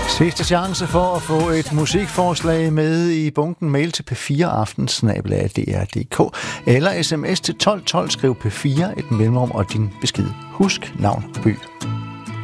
Sidste chance for at få et musikforslag med i bunken. Mail til p4aften@dr.dk eller sms til 1212. Skriv P4 et mellemrum og din besked. Husk navn og by.